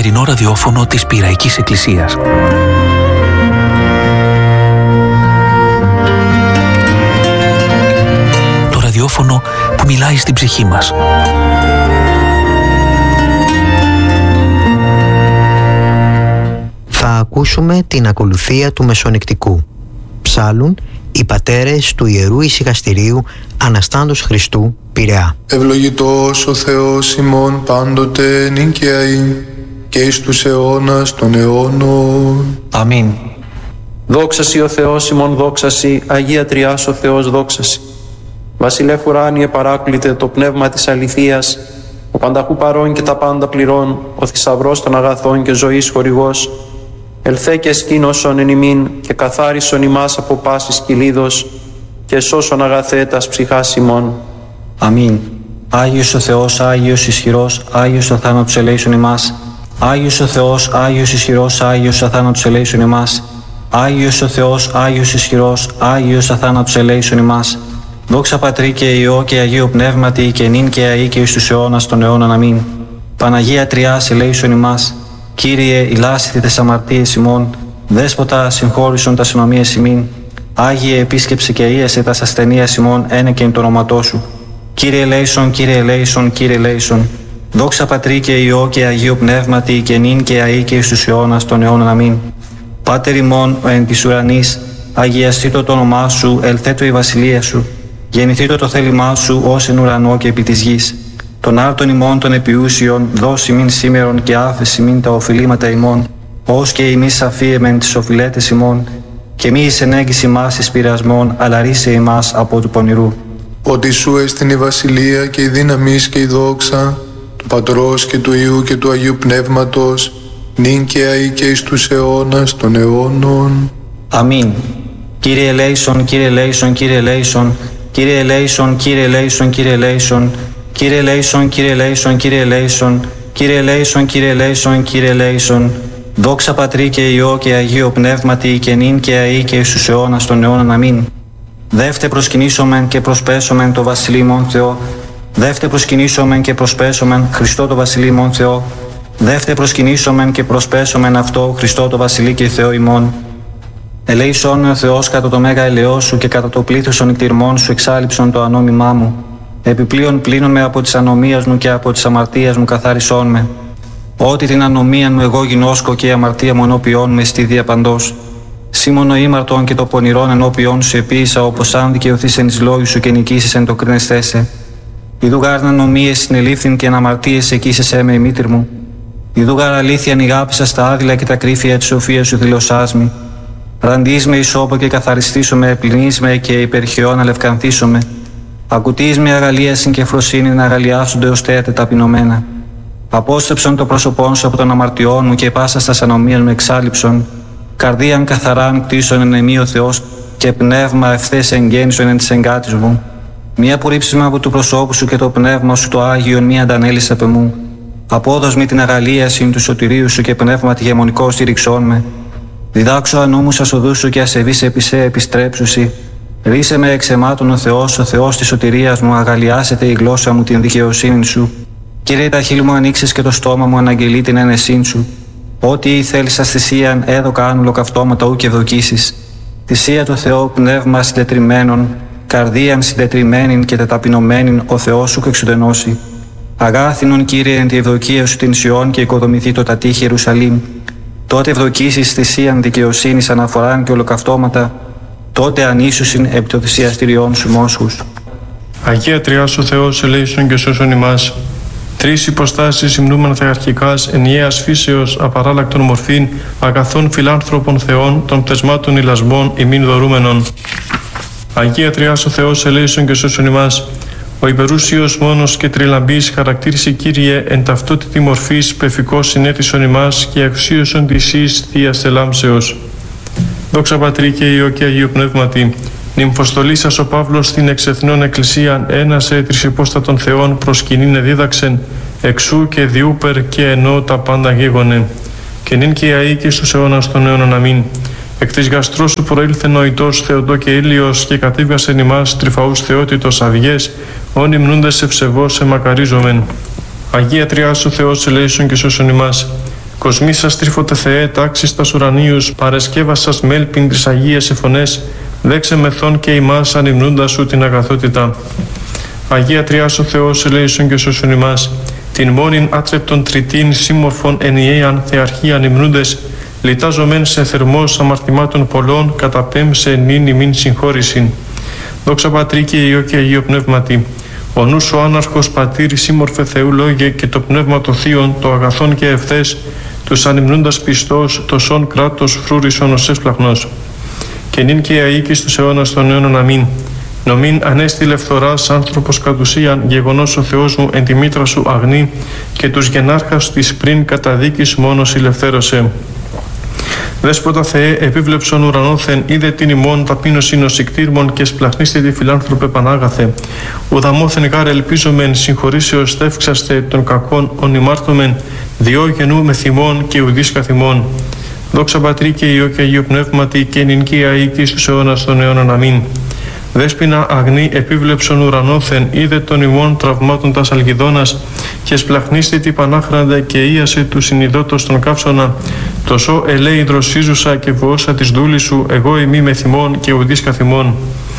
καθημερινό ραδιόφωνο της Πειραϊκής Εκκλησίας. Το ραδιόφωνο που μιλάει στην ψυχή μας. Θα ακούσουμε την ακολουθία του Μεσονικτικού. Ψάλουν οι πατέρες του Ιερού Ησυχαστηρίου Αναστάντος Χριστού, Πειραιά. Ευλογητός ο Θεός ημών πάντοτε νυν και αεί και εις τους αιώνας των αιώνων. Αμήν. Δόξασι ο Θεός ημών, δόξασι, Αγία Τριάς ο Θεός, δόξασι. Βασιλεύ ουράνιε παράκλητε το πνεύμα της αληθείας, ο πανταχού παρών και τα πάντα πληρών, ο θησαυρός των αγαθών και ζωής χορηγός, ελθέ και σκήνωσον εν ημίν και καθάρισον ημάς από πάσης κυλίδος και σώσον αγαθέτας ψυχάς ημών. Αμήν. Άγιος ο Θεός, Άγιος ισχυρός, Άγιος ο θάνατος ελέησον ημάς. Άγιος ο Θεός, Άγιος ισχυρός, Άγιος ο θάνατος ελέησον ημάς. Άγιος ο Θεός, Άγιος ισχυρός, Άγιος ο θάνατος ελέησον ημάς. Δόξα Πατρί και Υιό και Αγίου Πνεύματι και νυν και αεί και εις τους αιώνας των αιώνων. Αμήν. Παναγία Τριάς ελέησον ημάς. Κύριε, ηλάσθητε τες αμαρτίες ημών, Δέσποτα συγχώρησον τας ενομίες ημίν. Άγιε επίσκεψε και ίεσε τας ασθενείας ημών ένεκεν το όνοματό σου. Κύριε ελέησον, Κύριε ελέησον, Κύριε ελέησον. Δόξα Πατρί και Υιό και Αγίου Πνεύματι και νυν και αεί και εις τους αιώνας των αιώνων. Αμήν. Πάτερ ημών ο εν της ουρανής, αγιαστήτω το όνομά σου, ελθέτω η βασιλεία σου. Γεννηθήτω το θέλημά σου ως εν ουρανό και επί της γης. Των άρτων ημών των επιούσιων, δώσει μην σήμερον και άφεση μην τα οφειλήματα ημών, ως και ημείς αφίεμεν τις οφειλέτες ημών, και μη εις ενέγγιση μας εις πειρασμών, αλλά ρίσε ημάς από του πονηρού. Ότι σου έστειν η βασιλεία και η δύναμις και η δόξα, του Πατρός και του Υιού και του Αγίου Πνεύματος, νυν και αεί και εις τους αιώνας των αιώνων. Αμήν. Κύριε ελέησον, Κύριε ελέησον, Κύριε ελέησον, Κύριε ελέησον, Κύριε ελέησον, Κύριε ελέησον, Κύριε ελέησον, Κύριε ελέησον, Κύριε ελέησον, Κύριε ελέησον, Κύριε ελέησον, Κύριε ελέησον. Δόξα Πατρί και Υιό και Αγίου Πνεύματι και νυν και αεί και εις τους αιώνας των αιώνων. Αμήν. Δεύτε προσκυνήσομεν και προσπέσομεν το Βασιλεί ημών Θεό. Δεύτε προσκυνήσομεν και προσπέσομεν Χριστό το Βασιλεί ημών Θεό. Δεύτε προσκυνήσομεν και προσπέσομεν αυτό Χριστό το Βασιλεί και Θεό ημών. Ελέησον ο Θεός κατά το μέγα ελαιός σου και κατά το πλήθος των νηκτηρμών σου εξάλειψον το ανόμημά μου. Επιπλέον πλύνον με από της ανομίας μου και από της αμαρτίας μου καθάρισόν με. Ότι την ανομία μου εγώ γινώσκω και η αμαρτία μου ενώπιόν με στη διαπαντός. Σήμωνο ήμαρτον και το πονηρόν ενώπιόν σου επίησα, όπως αν δικαιωθείς εν εις λόγους σου και νικήσεις εν το κρίνεσθέσαι. Ιδού γάρ ανομίες συνελήφθην και αναμαρτίες εκείσεσέ με η μήτρ μου. Ιδού γάρ αλήθεια νηγάπησα στα άδειλα και τα κρύφια της σοφίας σου δηλωσάς με. Ραντείς με ισόπο και καθαριστήσομαι, πλυνείς με και υπερχαιών αλευκανθήσομαι. Ακουτείς με αγαλίασιν και φροσύνη να αγαλιάσονται ως θέατε ταπεινωμένα. Απόστρεψον το πρόσωπόν σου από των αμαρτιών μου και πάσα στα ανομίας μου εξάλληψον. Καρδίαν καθαράν κτίσον εν εμεί ο Θεός και πνεύμα ευθές εγγέννησον εν της εγκάτης μου. Μία απορρίψισμα από του προσώπου σου και το πνεύμα σου το Άγιον μία αντανέλης απ' εμού. Απόδοσμη την αγαλίασιν του σωτηρίου σου και πνεύμα τη γεμονικό στήριξόν με. Διδάξω ανώμους ασοδούς σου και ασεβείς επισέ επιστρέψουσι. Ρίσε με εξαιμάτων ο Θεός της σωτηρίας μου, αγαλιάσετε η γλώσσα μου την δικαιοσύνη σου. Κύριε, τα χείλη μου ανοίξεις και το στόμα μου αναγγελεί την ένεσήν σου. Ό,τι θέλεις θυσίαν έδωκα άνουλο καυτώματα ου και ευδοκίσεις. Θυσία το Θεό πνεύμα συντετριμένων, καρδίαν συντετριμένην και τεταπεινωμένην ο Θεός σου εξουδενώσει. Αγάθινον Κύριε εν τη ευδοκία σου την Σιών και οικοδομηθεί το τατήχη Ιερουσαλήμ. Τότε ευδοκίσεις θυσίαν δικαιοσύνης αναφοράν και ολοκαυτώματα, τότε ανήσουσιν επί το θυσιαστηριών σου μόσχους. Αγία Τριάς ο Θεός ελέησον και σώσον ημάς. Τρεις υποστάσεις υμνούμεν θεαρχικάς, ενιαίας φύσεως, απαράλλακτον μορφήν, αγαθών φιλάνθρωπων Θεών, των πτεσμάτων ηλασμών ημίν δωρούμενων. Αγία Τριάς ο Θεός ελέησον και σώσον ημάς. Ο υπερούσιος μόνος και τριλαμπής χαρακτήρισε Κύριε εν ταυτότητη μορφής πεφικός συνέτησον ημάς και αξίωσον της εις Θείας Θελάμψεως. Δόξα Πατρί και Υιό και Αγίου Πνεύματι, νυμφοστολήσας ο Παύλος στην εξεθνών εκκλησίαν ένασε τρισυπόστατων Θεών προσκυνήν εδίδαξεν, εξού και διούπερ και ενώ τα πάντα γίγονε. Και νυν και αεί και στους αιώνας των αιώνων. Αμήν. Εκ της γαστρός σου προήλθε νοητός Θεοτό και ήλιος και κατήβγασεν ημάς τρυφαούς θεότητος αυγές, όν υμνούντες ευσεβώς εμακαρίζομεν. Αγία Τριάς ο Θεός ελέησον και σώσον ημάς. Κοσμήσας τρίφωτε Θεέ, τάξεις τας ουρανίους, παρεσκεύασας μέλπιν τις Αγίες εφωνές, δέξε μεθόν και ημάς ανυμνούντας σου την αγαθότητα. Αγία Τριάς ο Θεός, ελέησον και σώσον ημάς, την μόνην άτρεπτον τριτήν σύμμορφον ενιαίαν θεαρχίαν υμνούντες, λιτάζομεν σε θερμός αμαρτημάτων πολλών, καταπέμψε νυν ημίν συγχώρησιν. Δόξα Πατρί και Υιό και Αγίο Πνεύματι. Ο νους ο άναρχος πατήρ σύμμορφε Θεού λόγε και το πνεύμα το θείον, το αγαθόν και ευθές, τους ανυμνούντας πιστός, το σον κράτος φρούρισον ως έσπλαχνος. Και νυν και αίκης τους αιώνας των αιώνων αμήν. Νομήν ανέστηλε φθοράς άνθρωπος κατ' ουσίαν, γεγονός ο Θεός μου εν τη μήτρα σου αγνή, και τους γενάρχας της πριν καταδίκης μόνος ηλευθέρωσε. Δέσποτα Θεέ, επίβλεψον ουρανόθεν, είδε την ημών ταπείνωσιν ως ικτήρμον και σπλαχνίστε τη φιλάνθρωπε Πανάγαθε. Ουδαμόθεν γάρ ελπίζομεν, συγχωρήσεως τεύξαστε των κακών ονημάρτωμεν, διόγενου με θυμών και ουδείς καθημών. Δόξα Πατρί και Υιό και Αγίο Πνεύματι, και νυν και αίκης τους αιώνας των αιώνων αμήν. Δέσποινα αγνή επίβλεψον ουρανόθεν, είδε των ημών τραυμάτων τας αλγιδώνας, και σπλαχνίστη τη Πανάχραντα και ίασε του συνειδότος των καύσωνα. Τοσό ελέη δροσίζουσα και βοώσα της δούλης σου, εγώ ημί με θυμών και ουδείς καθημών.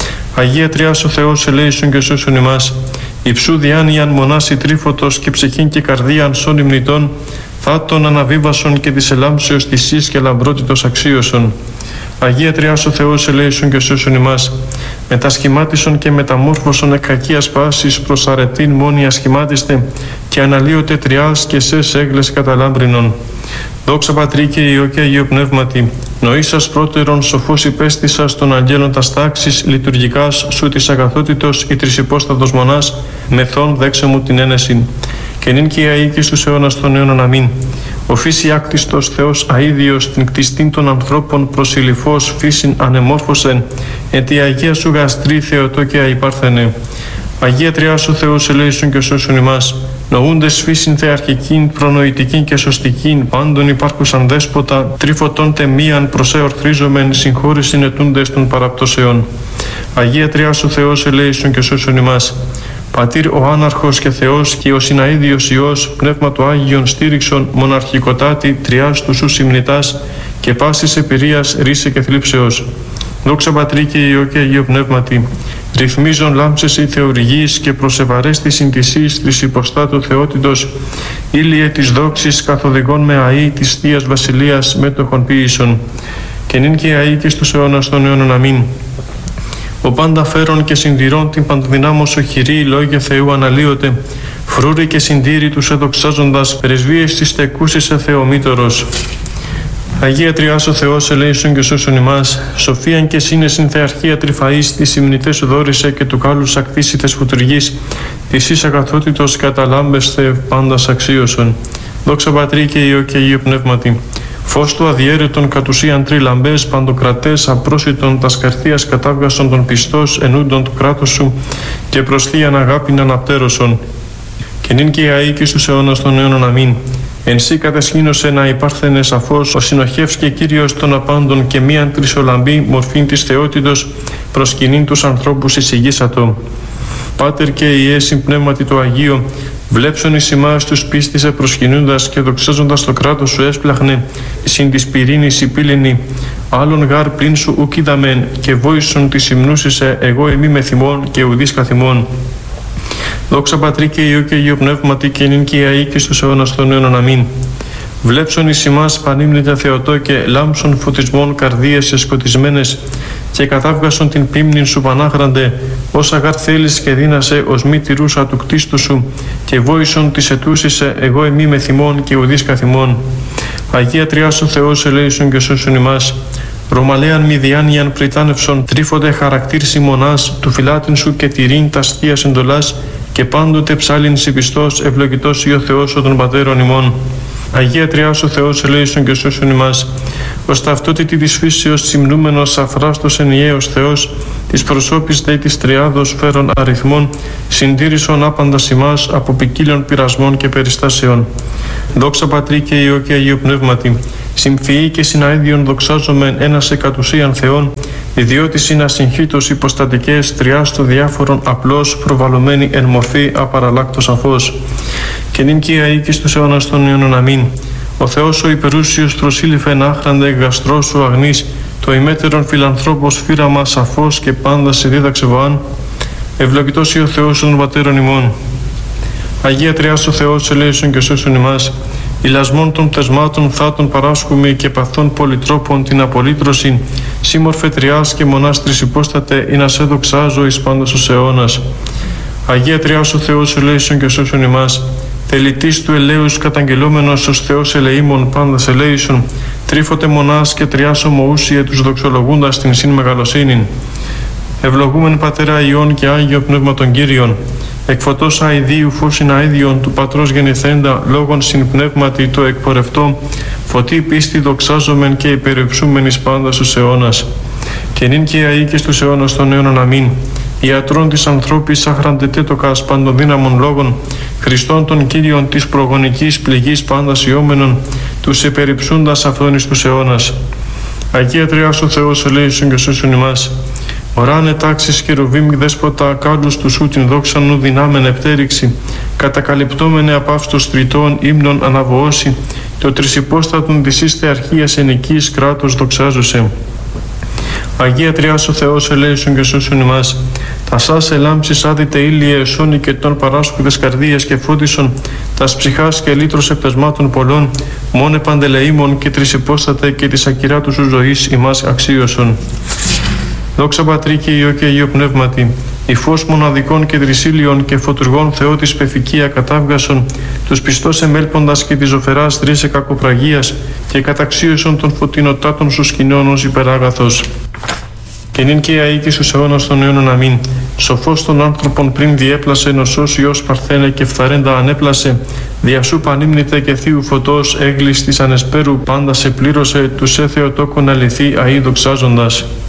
Αγία Τριάς ο Θεός, ελέησον και σώσον ημάς. Υψού διάνοιαν μονάσι τρίφωτος και ψυχήν και καρδίαν σών υμνητών, θάτων αναβίβασον και της ελάμψεως θυσίας και λαμπρότητος αξίωσον. Αγία Τριάς ο Θεός, ελέησον και σώσον ημάς. Μετασχημάτισον και μεταμόρφωσον εκ κακίας πάσης προς αρετήν μόνη ασχημάτιστε, και αναλύωτε Τριάς και σες έγλες καταλάμπρινον. Δόξα Πατρί και Υιό και Αγίο Πνεύματι, νοήσας πρώτερον σοφός υπέστησας των αγγέλων τας τάξης, λειτουργικάς σου της αγαθότητος η τρισυπόστατος μονάς, μεθόν δέξε μου την ένεσιν. Και νυν και αίκης τους αιώνας των αιώνων αμήν. Ο φύση άκτιστος Θεός αίδιος την κτιστήν των ανθρώπων προσιλυφός φύσιν ανεμόρφωσεν, εν τη Αγία σου γαστρή Θεοτό και αϊπάρθενε. Αγία Τριάς ο Θεός, ελέησον και σώσον ημάς. Νοούντες φύσιν θεαρχικήν, προνοητικήν και σωστικήν, πάντων υπάρχουσαν δέσποτα, τρίφωτον τεμίαν προσεορθρίζομεν, συγχώρησιν ετούντες των παραπτώσεων. Αγία Τριάς ο Θεός, ελέησον και σώσον ημάς. Πατήρ ο άναρχος και Θεός και ο συναίδιος Υιός, πνεύμα του Άγιον στήριξον, μοναρχικοτάτη, Τριάς του σου συμνητάς, και πάσης επηρείας ρίσε και θλίψεως. Δόξα Πατρί και Υιό και Αγίο Πνεύματι, ρυθμίζον λάμψες η θεουργής και προσεβαρέστη συντησής της υποστάτου Θεότητος, ήλιε της δόξης καθοδηγών με αή της Θείας Βασιλείας μέτοχον ποίησον. Και νυν και αή στους αιώνας των αιώνων αμήν. Ο πάντα φέρον και συντηρών την παντοδυνάμωσο χειρή λόγια Θεού αναλύωτε, φρούρη και συντήρη τους εδοξάζοντας, πρεσβείες της τεκούσης Θεομήτωρος. Αγία Τριάς ο Θεός, ελέησον και σώσον ημάς. Σοφίαν και σύνεσιν θεαρχία τρυφαής, τις υμνητές σου δόρισε και του κάλους ακτήσιτες φωτουργής, της εις αγαθότητος καταλάμπεστε πάντας αξίωσον. Δόξα Πατρί και Υιό και Αγίο Πνεύματι. Φως του αδιέρετον κατ' ουσίαν τριλαμπές, παντοκρατές απρόσιτον τας καρδίας κατάβγασον των πιστός ενούντων του κράτους σου, και προς θείαν αγάπην αναπτέρωσον. Και νυν και αίκης τους αιώνας των αιώνων αμήν. Εν σύ κατεσχήνωσε να υπάρχθενε σαφώς ο συνοχεύς και Κύριος των απάντων, και μίαν τρισολαμπή μορφήν της θεότητος προσκυνήν τους ανθρώπους εισηγήσατο. Πάτερ και Ιε Πνεύματι το Αγίο, βλέψον εις ημάς τους πίστησε προσκυνούντας και δοξάζοντας το κράτος σου έσπλαχνε, συν της πυρήνης η πύληνη, άλλον γάρ πλην σου ουκ είδαμεν, και βόησον της υμνούσισε εγώ εμεί με θυμών και ουδείς καθημών. Δόξα Πατρί και Υιό και Αγίο Πνεύματι, και νυν και αίκης στους αιώνας των αιώνων αμήν. Βλέψον εις ημάς πανύμνητα Θεοτό και λάμψον φωτισμών καρδίες εσκοτισμένες, και κατάβγασον την πίμνην σου Πανάχραντε, όσα γάρ θέλεις και δύνασε ως μη τηρούσα του κτίστου σου, και βόησον της ετούσισε εγώ εμεί με θυμών και ουδείς καθημών. Αγία Τριάς ο Θεός, ελέησον και σώσον ημάς. Ρωμαλέαν μη διάνοιαν πριτάνευσον, τρίφονται χαρακτήρ μονάς, του φυλάτην σου και τηρήν τας θείας εντολάς, και πάντοτε ψάλιν συμπιστός, ευλογητός ή ο Θεός ο των πατέρων ημών. Αγία Τριάς ο Θεός, ελέησον και σώσον ημάς. Ως ταυτότητη της φύσεως συμνούμενος αφράστος ενιαίος Θεός, της προσώπης δε της τριάδος φέρον αριθμών, συντήρησον άπαντας ημάς από ποικίλων πειρασμών και περιστάσεων. Δόξα Πατρί και Υιό και Αγίο Πνεύματι, συμφυή και συναίδιον δοξάζομεν ένας εκατουσίαν Θεών, ιδιότι συνασυγχύτως υποστατικές Τριάς των διάφορων απλώς προβαλωμένη εν μορφή απαραλλάκτος αφός. Και νυν και αίκης τους αιώνας των αιώνων αμήν. Ο Θεός ο υπερούσιος προσήλυφεν άχραντε γαστρός σου αγνής, το ημέτερον φιλανθρώπος φύραμα σαφός και πάντα σε δίδαξε βοάν. Ευλογητός ή ο Θεός των πατέρων ημών. Αγία Τριάς ο Θεός ελέησον και σώσον ημάς. Ηλασμών των πτεσμάτων θάτων παράσχουμε και παθών πολυτρόπων την απολύτρωση. Σύμμορφε Τριάς και μονάς τρισυπόστατε, ή να σε δοξάζω εις πάντας ως αιώνας. Αγία Τριάς ο Θεός ελέησον και σώσον ημάς. Τελητής του ελέους καταγγελόμενος ως Θεός ελεήμων πάντας ελέησον. Τρίφωτε μονάς και Τριάς ομοούσιε τους δοξολογούντας την συν μεγαλοσύνην. Ευλογούμεν Πατέρα Υιών και Άγιο Πνεύμα των Κύριων. Εκφωτός αηδίου φως αίδιον του Πατρός γεννηθέντα, λόγων συν πνεύματι το εκπορευτό, φωτή πίστη δοξάζομεν και υπερευσούμεν εις πάντα στους αιώνας. Και νυν και αεί και στους αιώνας των αιώνων αμήν. Ιατρών της ανθρώπης αχραντετέτοκας παντοδύναμων λόγων, Χριστών των Κύριων της προγονικής πληγής πάντα ιόμενων, τους υπερυψούντας αυτόν εις τους αιώνας. Αγία Τριάς ο Θεός ελέησον και σώσον ημάς. Οράνε τάξεις χερουβίμ δέσποτα κάλους του σου την δόξα νου δυνάμεν επτέριξη, κατακαλυπτόμενε απαύστος τριτών ύμνων αναβοώσει, το τρισυπόστατον της είστε αρχίας ενικής κράτος δοξάζωσε. Αγία Τριάς ο Θεός ελέησον και σώσον ημάς. Τα σας ελάμψεις άδειτε ήλιε εσώνη και των παράσχουδες καρδίας και φώτισον, τας ψυχάς και λύτρος επτεσμάτων πολλών, μόνε παντελεήμων και τρισυπόστατε και της ακυράτου σου ζωής ημάς αξίωσον. Δόξα Πατρί και Υιό και Αγίο Πνεύματι, η φως μοναδικών και τρισίλιων και φωτουργών Θεό της πεφικία κατάβγασον, τους πιστός εμέλποντας και της ζωφεράς τρίσε κακοπραγίας και καταξίωσον των φωτεινοτάτων σου σκηνών ως υπεράγαθος. Και νυν και αεί και στους αιώνας των αιώνων αμήν. Σοφός των άνθρωπων πριν διέπλασε, νοσός Υιός παρθένε και φθαρέντα ανέπλασε, δια σου πανύμνητε και θείου φωτός έγλης της ανεσπέρου πάντα σε πλήρωσε, τους Θεοτόκον αληθή αεί δοξάζοντας.